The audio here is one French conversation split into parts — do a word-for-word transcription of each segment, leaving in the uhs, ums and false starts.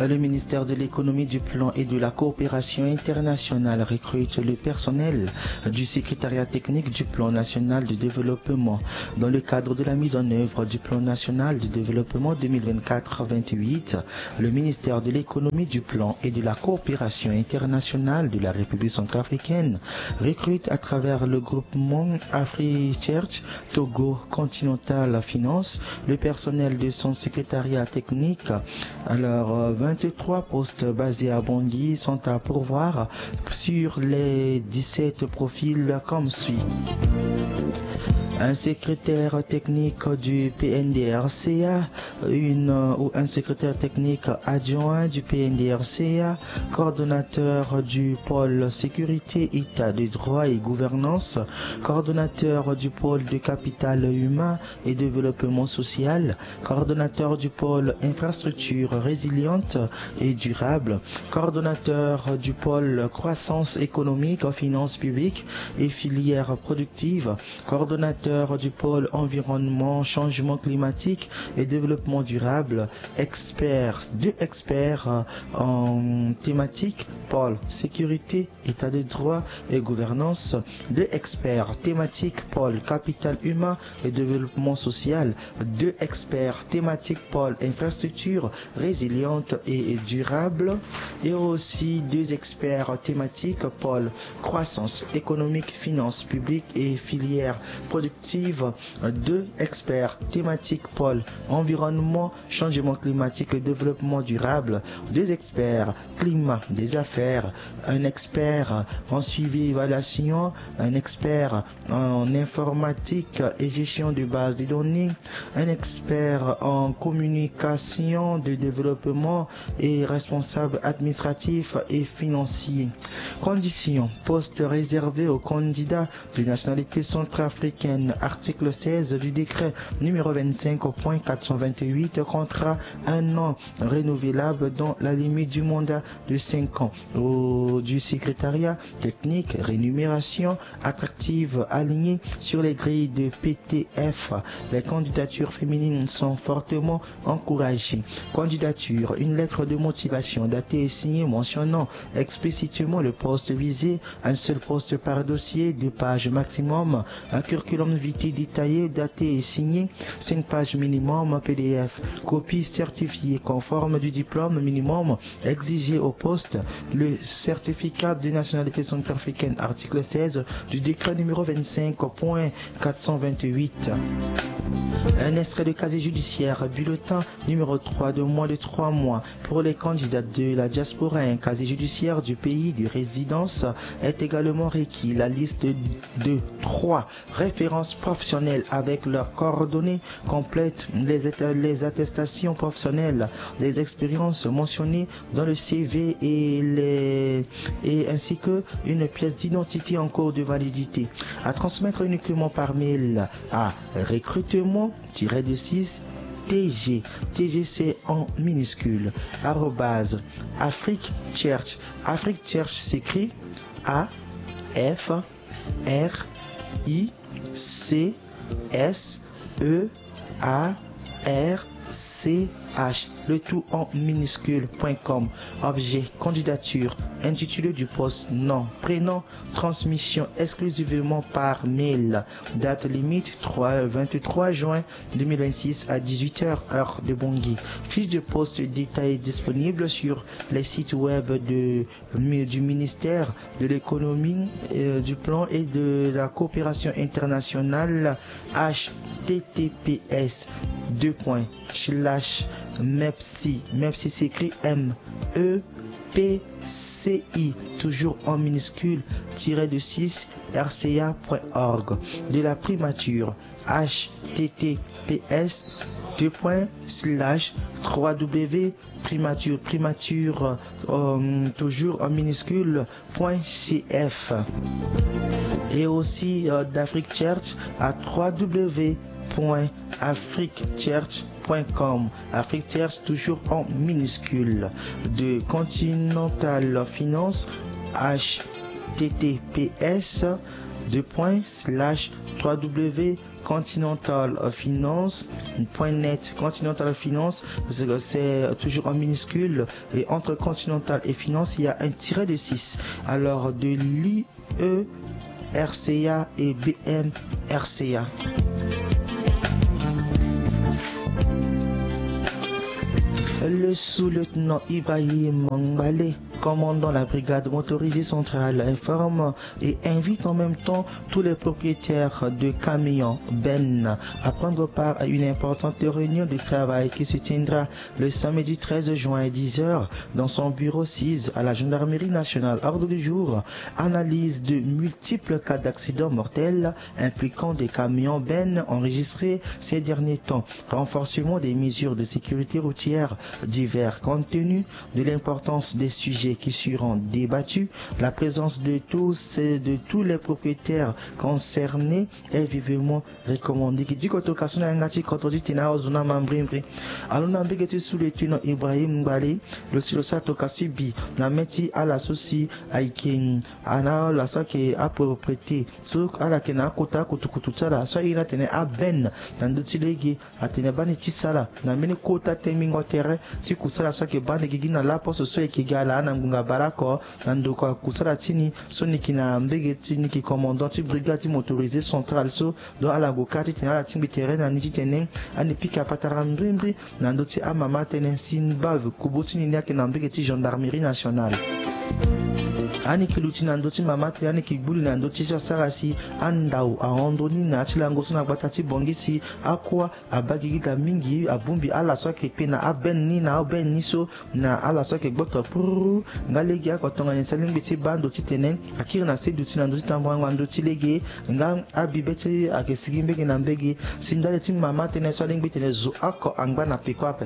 Le ministère de l'économie, du plan et de la coopération internationale recrute le personnel du secrétariat technique du plan national de développement dans le cadre de la mise en œuvre du plan national de développement deux mille vingt-quatre vingt-huit. Le ministère de l'économie, du plan et de la coopération internationale de la République centrafricaine recrute à travers le groupement AfriChurch Togo Continental Finance le personnel de son secrétariat technique. Alors, vingt-trois postes basés à Bangui sont à pourvoir sur les dix-sept profils comme suit. Un secrétaire technique du P N D R C A, une ou un secrétaire technique adjoint du P N D R C A, coordonnateur du pôle sécurité, état de droit et gouvernance, coordonnateur du pôle de capital humain et développement social, coordonnateur du pôle infrastructure résiliente et durable, coordonnateur du pôle croissance économique, finances publiques et filières productives, coordonnateur du pôle environnement, changement climatique et développement durable, experts, deux experts en thématique, pôle sécurité, état de droit et gouvernance, deux experts thématiques, pôle capital humain et développement social, deux experts thématiques, pôle infrastructure résiliente et durable, et aussi deux experts thématiques, pôle croissance économique, finances publiques et filières productives, deux experts thématiques, pôle environnement, changement climatique et développement durable, deux experts climat des affaires, un expert en suivi et évaluation, un expert en informatique et gestion de base de données, un expert en communication de développement et responsable administratif et financier. Conditions: poste réservé aux candidats de nationalité centrafricaine. Article seize du décret numéro vingt-cinq point quatre cent vingt-huit, contrat un an renouvelable dans la limite du mandat de cinq ans. Au, du secrétariat technique, rémunération attractive alignée sur les grilles de P T F. Les candidatures féminines sont fortement encouragées. Candidature: une lettre de motivation datée et signée mentionnant explicitement le poste visé, un seul poste par dossier, deux pages maximum, un curriculum vitae détaillé, daté et signé, cinq pages minimum, P D F, copie certifiée conforme du diplôme minimum exigé au poste, le certificat de nationalité centrafricaine, article seize du décret numéro vingt-cinq point quatre cent vingt-huit. Un extrait de casier judiciaire, bulletin numéro trois de moins de trois mois pour les candidats de la diaspora. Un casier judiciaire du pays de résidence est également requis. La liste de trois références professionnelles avec leurs coordonnées complètes, les, les attestations professionnelles, les expériences mentionnées dans le C V et les et ainsi que une pièce d'identité en cours de validité, à transmettre uniquement par mail à recrutement de six T G, T G C en minuscule, arrobase AfriChurch. AfriChurch s'écrit A F R I C S E A R C H, le tout en minuscule point com. Objet: candidature, intitulé du poste, nom, prénom, transmission exclusivement par mail. Date limite vingt-trois juin deux mille vingt-six à dix-huit heures heure de Bangui. Fiche de poste détaillée disponible sur les sites web de, du ministère de l'économie, euh, du plan et de la coopération internationale. H T T P S deux points slash MEPSI, MEPSI s'écrit M E P C I, toujours en minuscule, tiré de six R C A point org. De la primature, H T T P S deux points slash trois W primature primature euh, toujours en minuscule point C F. Et aussi euh, d'AfriChurch à w point africhurch point com. AfriChurch toujours en minuscule. De Continental Finance, H T T P S deux points slash trois W Continental Finance point net. Continental Finance, c'est toujours en minuscule, et entre Continental et Finance, il y a un tiret de six. Alors de l'I E R C A et B M R C A. Le sous-lieutenant Ibrahim Mangbalé, commandant la brigade motorisée centrale, informe et invite en même temps tous les propriétaires de camions Ben à prendre part à une importante réunion de travail qui se tiendra le samedi treize juin à dix heures dans son bureau six à la gendarmerie nationale. Ordre du jour, analyse de multiples cas d'accidents mortels impliquant des camions Ben enregistrés ces derniers temps, renforcement des mesures de sécurité routière divers. Compte tenu de l'importance des sujets qui seront débattus, la présence de tous et de tous les propriétaires concernés est vivement recommandée. Qui dit que tu as un gâteau quand on dit que tu as un membre, alors on a un sous le tunnel Ibrahim Mbali, le silosa toka subi, na meti à la souci aikin, ana la sa qui a propriété, so à la kena kota kutukututala, so il a tenu à ben, dans d'autres légis, à tenir bani tisala, na meni kota temingo terre, si kusala so que bani gigina la poste so ekigala na ngunga barako, nandoka kusala tini, so nikina mbegeti niki commandant ti brigade motorisée centrale so, do à la gokati tena la timbi terrain na niji tenen, ani pika patarambrimbri, nandoti a mama tenen sinbav, kubuti ni niaki na mbegeti gendarmerie nationale. Ani kiluti na ndoti mama te ani kibuli na ndoti sa sarasi andau a ondoni na chilango suna batati bongisi akwa abagigi da mingi abumbi ala so ke pena aben ni na oben ni so na ala so ke gboto puru ngalegi akotonga ni saling biti bando titenen akira na seduti na ndoti tambanga ndoti lege nga abibeti akesigimbe ke na mbegi sindale ti mama te na saling biti ne zo ako angba na pikwape.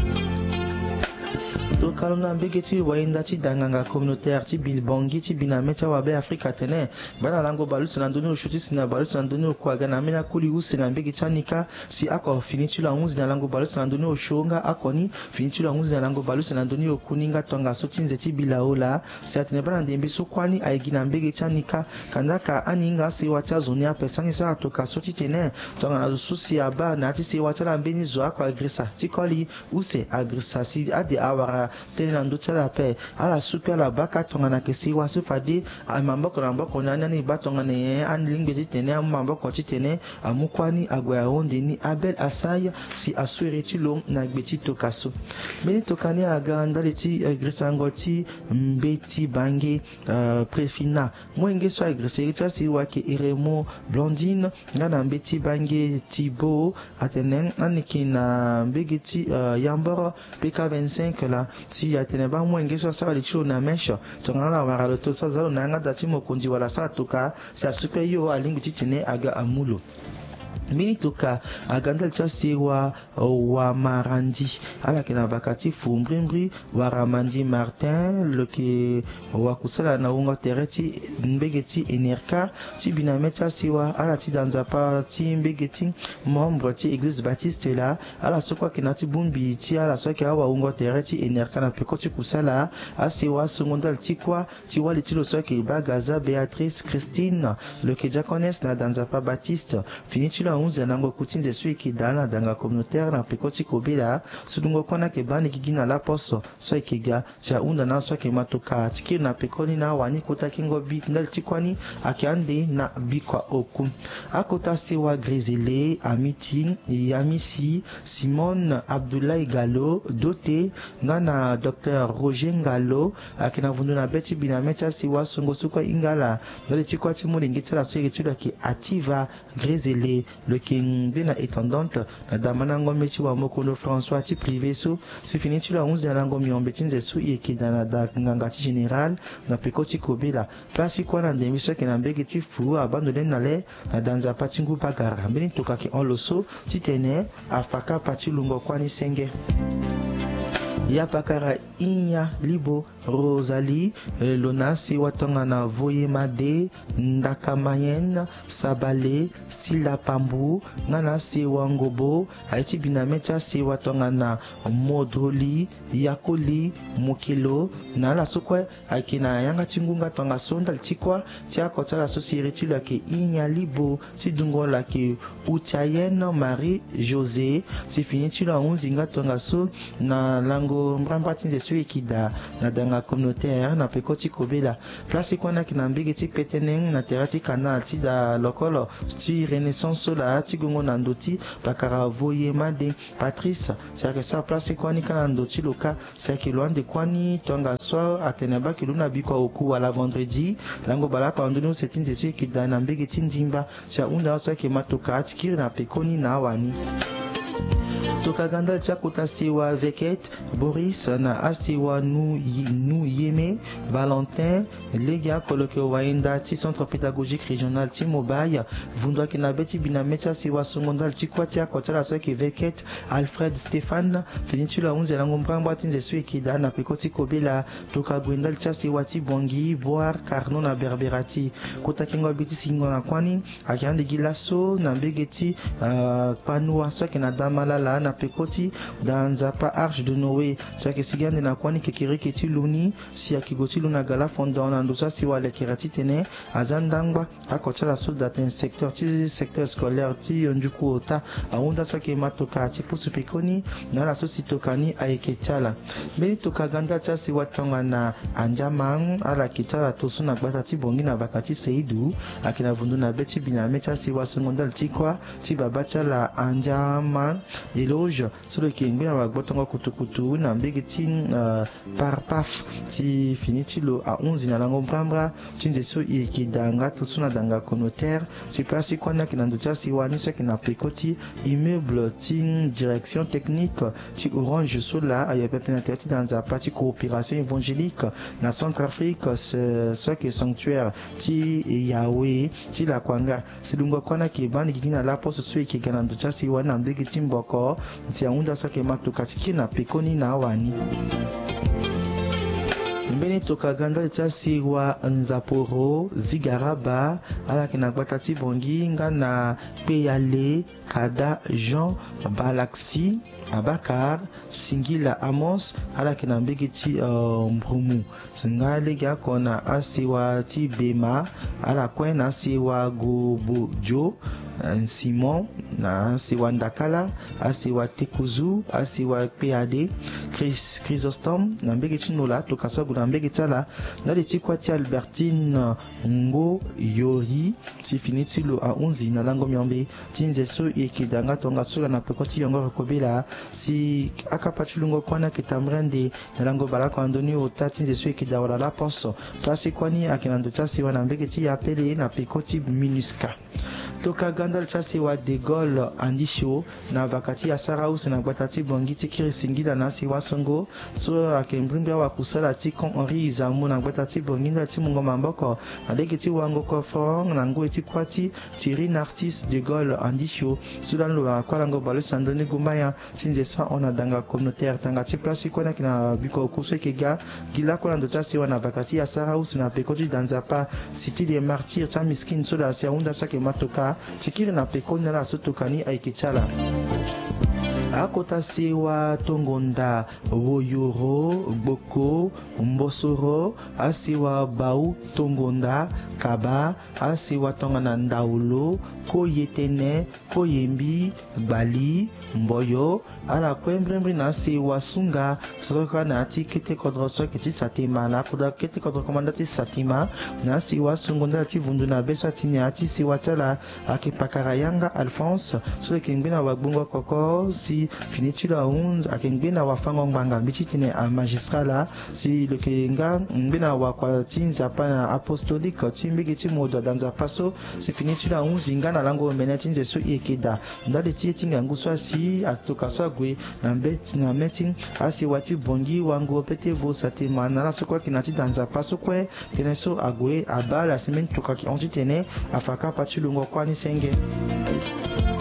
To kalona mbegeti wainda ti danganga communautaire ti bilbongi ti binamecha wabe Afrika tene bana lango balusi na ndoni ushuti sina balusi na ndoni ukwaga na mena kuli usi na mbegeti anika si ako finitu la unzi na lango balusi na ndoni ushonga akoni finitu la unzi na lango balusi na ndoni ukuninga tonga sotinze ti bilaola si atene bana ndembe so kwani aigi na mbegeti anika kandaka aninga si wacha zoni apesangi sa atoka soti tene tonga na susi aba na ti si wacha la mbeni zo akwa agrisa ti koli use agrisa si ade awara tene na ndoti la pe ala supe la baka tonga na kesi wasu fadi amamboko na mboko na nani batonga ne anlingbe ti tene amamboko ti tene amukwani agwa onde ni Abel Asaya si aswere ti lo na gbeti tokaso meni tokani aga ndale ti grisango ti mbeti bange uh, prefina mwenge so agriseri ti si wake iremo blondine ngana mbeti bange tibo atenen aniki na mbege ti uh, yamboro P K vingt-cinq la si atene ba mwenge so sa li chilo na mesho tonga la wara lo to so zalo na ngata ti mokonzi wala sa toka si asupe yo alingi ti tene aga amulo mini toka agandal cha sewa wa marandi ala kena bakati fumbrimbri wa ramandi Martin le ke wa kusala na unga tereti mbegeti enerka ti binamecha sewa ala ti danzapa ti mbegeti membre ti église baptiste la ala sokwa kena ti bumbi ti ala sokwa wa unga tereti enerka na peko ti kusala asewa songondal ti kwa ti wali ti lo sokwa bagaza Béatrice Christine le ke diaconesse na danzapa baptiste fini ti lo onze nango kutinze sui ki dana danga communautaire na pekoti kobela sudungo kona ke bani kigina la poso so ikiga sia unda na so ke matoka tikiri na pekoni na wani kota kingo bit ndal tikwani akiande na bikwa oku akota sewa Grézélé Amiti Yamisi Simone Abdoulaye Gallo doté ngana docteur Roger Ngalo akina vundu na beti binamecha siwa songo suko ingala ndale tikwa ti mulingitela so yetuda ki ativa Grézélé le king bina étendante na damana ngombe ti wa mokono François ti privé so si fini ti la onze na ngombe ombe tinze su yeki dana da nganga ti général na pekoti kobela place kwa na ndemi so ke na mbege ti fu abandonné na le na danza patingu bagara mbeni toka ki on loso ti tene afaka pati lungo kwani senge ya pakara inya libo Rosalie lona siwa tongana Voyemade Ndakamayen Sabale Stila Pambu ngana siwa Ngobo Haiti binamecha siwa tongana Modroli Yakoli Mukilo na la sokwe akina yanga tingunga tonga sonda chikwa tia kota la société la ke inyalibo si dungo la ke Utiayen Marie José si fini tu la unzinga tonga so na lango mbramba tinze su ekida na danga communautaire na pekoti kobela place kwana kina mbigi ti peteneng na terati kana ti da lokolo ti renaissance la ti gongo na ndoti bakara Voyemade Patrice c'est ça place kwani kana ndoti loka c'est que loin de kwani tonga so ateneba kiluna bikwa oku à la vendredi lango bala kwa ndoni c'est tinze su ekida na mbigi tindimba sia unda so ke matoka atikiri na pekoni na wani Tokaganda Tchakota Siwa Veket, Boris na Asiwa Nou Yeme, Valentin, Lega Koloke Waenda, Ti Centre Pédagogique Régional Ti Mobile, Vundwa Kinabeti Binamecha Siwa Songondal Tikwatia Kotala Soke Veket, Alfred Stéphane, Finitula Unze Langombramba Tinze Suekida, na Pekoti Kobela, Tokagwendal Tchasiwa Ti Bongi, Boar, Carnon na Berberati, Kota Kingo Biti Singona Kwani, Akiande Gilaso, na Begeti, Panua Soke na Damalala, na Pekoti dans Zapa Arche de Noé ça que sigande na kwani kekiri keti luni si akigoti luna gala fondon na ndosa si wale kirati tene azandangwa akocha la soldat un secteur ti secteur scolaire ti nduku ota aunda ça que matoka ti pusu pekoni na la société tokani aiketala beli tokaganda cha si watonga na anjamang ala kitala tosuna gbata ti bongi na bakati seidu akina vundu na beti binamecha si wasongondal ti kwa ti babacha la anjamang éloge sur le kingbe na bagbotonga kutukutu na mbegeti uh, par paf ti finiti lo a onze na lango brambra tinze so ikidanga tosuna danga communautaire si place kwana kinandocha si wani so kina pekoti immeuble tin direction technique ti orange sola aya pepenatati dans la partie coopération évangélique na Centrafrique ce que sanctuaire ti Yahweh ti la kwanga silungo kwana ki bani kina la poste so ikiganandocha si wana mbegeti mboko ntia unda soke matukatiki na pekoni na wani mbeni tokaganda tchasi wa Nzaporo Zigaraba ala kina batati bongi nga na Peyale Kada Jean Balaxi Abakar Singila Amos ala kina mbegeti uh, Mbrumu nga lega kona asiwa ti Bema ala kwena asiwa Gobojo Simon na asiwa Ndakala asiwa Tekuzu asiwa P A D Chris Chrysostome na mbegeti nola tokaso na mbegeti ala na le tikwa ti Albertine Ngo Yori ti finiti lo a onze na lango myombe tinze so ekidanga tonga sula na pekoti yongo rekobela si akapachulungo kwana kitamrende na lango balako andoni ota tinze so ekida wala la poso place kwani akinando chasi wana mbegeti ya pele na pekoti minuska toka gandal chasi wa de Gaulle andisho na bakati ya Saraus na batati bongiti kiri singila na si wasongo so akembrimba wa kusala ti kon Henri Izamu na batati bonginda ti mungo mamboko adegeti wango kofong na ngo eti kwati Thierry Narcisse de Gaulle andisho sudan lo akwalango balo sandone gumbaya tinze sa ona danga communautaire tanga ti place kona kina biko kuswe kega gila kwa ndo chasi wana bakati ya Saraus na pekoti danzapa cité des martyrs ta miskin so da sia unda sake matoka tikiri na pekoni na sotokani aikichala akota siwa tongonda woyoro gboko mbosoro asiwa bau tongonda kaba asiwa tongana ndaulo koyetene koyembi bali mboyo ala kwembrembri na siwa sunga soka na ati kete kodro so kiti satima la kuda kete kodro komandati satima na siwa sungonda ti vundu na beso tini ati siwa tala akipakara yanga Alphonse so kingbina wagbungo koko si finitula onze akingbina wafango nganga bichitine a magistrala si le kenga ngbina wakwa tinza pana apostolique timbigi timodo danza paso si finitula onze ngana lango menetinze so ekeda ndale tie tinga nguswa si atoka so gwe na mbeti na meeting asi wati bongi wango pete vo satima na la sokwa kinati danza paso kwe teneso agwe abala semen toka ki onjitene afaka patulungo kwani senge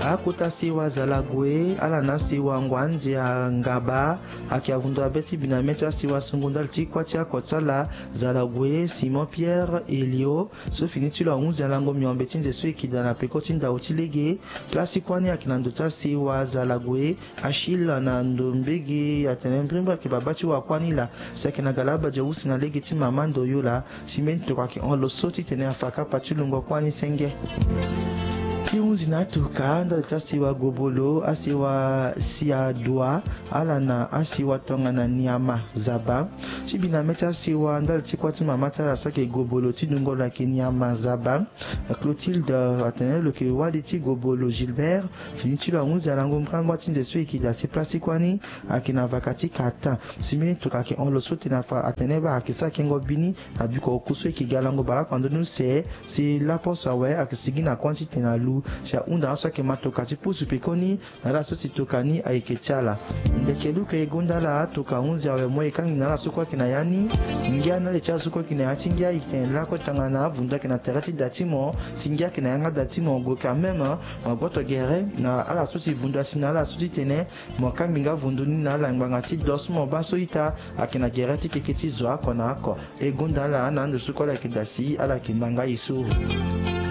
akuta siwa zalagwe ala na siwa ngwanzi ya ngaba akiavundu abeti binameta siwa sungundal tikwa tia kotsala zalagwe Simon Pierre Elio so finitula unzi alango miombe tinze swe kidana pekoti nda utilege klasi kwani akinandota siwa zalagwe Achille na ndombegi atenembrimba kibabati wa kwani la sekena galaba jeusi na legi timamando yola simenti kwa ki on lo soti tene afaka patulungo kwani senge Kiunzi na tuka ndalita siwa gobolo asiwa siadwa ala na asiwa tonga na niama zaba chibina mecha siwa ndaliti kwati mamata la soke gobolo tidungo la ke niama zaba Clotilde atene lo ke waditi gobolo Gilbert finiti la unzi alango mprangwa tinze swe ikida si plasi kwani akina vakati kata simini tuka ke on lo sote na fa atene ba akisa kengo bini abiko okuswe kigalango bala kwando nu se si la posa we akisigina quantité na lu sia unda asa ke matoka tipusu pekoni na la sosi tokani aikechala ndekelu ke gunda la toka unzi awe moe kangi na la sokwa kina yani ngia na le cha sokwa kina yatingia iten la ko tangana vunda kina terati datimo singia kina yanga datimo go quand même ma boto guerre na ala sosi vunda sina la sosi tene mo kambinga vunduni na la ngangati dosmo baso ita akina gerati keketi zwa kona ko e gunda la na ndo sokwa la kidasi ala kimbanga isu